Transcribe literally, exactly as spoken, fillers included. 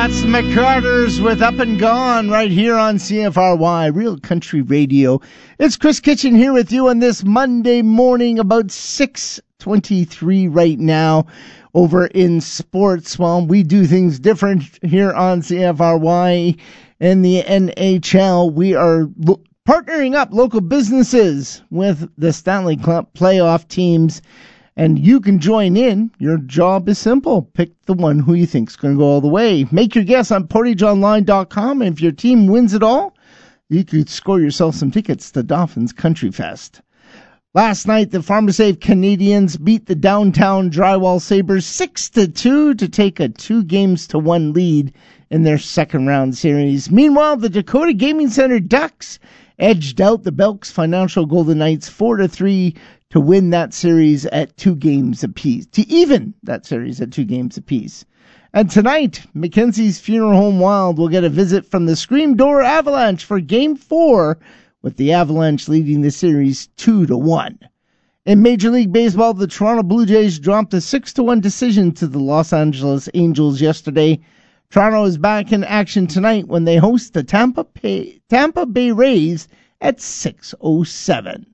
That's the McCarters with Up and Gone right here on C F R Y, Real Country Radio. It's Chris Kitchen here with you on this Monday morning, about six twenty-three right now over in sports. Well, we do things different here on C F R Y and the N H L. We are lo- partnering up local businesses with the Stanley Cup playoff teams. And you can join in. Your job is simple. Pick the one who you think is going to go all the way. Make your guess on portage online dot com. And if your team wins it all, you could score yourself some tickets to Dolphins Country Fest. Last night, the PharmaSafe Canadians beat the downtown Drywall Sabres six to two to take a two games to one lead in their second round series. Meanwhile, the Dakota Gaming Center Ducks edged out the Belks Financial Golden Knights four to three to win that series at two games apiece, to even that series at two games apiece. And tonight, Mackenzie's Funeral Home Wild will get a visit from the Scream Door Avalanche for Game Four, with the Avalanche leading the series two to one. In Major League Baseball, the Toronto Blue Jays dropped a six to one decision to the Los Angeles Angels yesterday. Toronto is back in action tonight when they host the Tampa Bay, Tampa Bay Rays at six oh seven.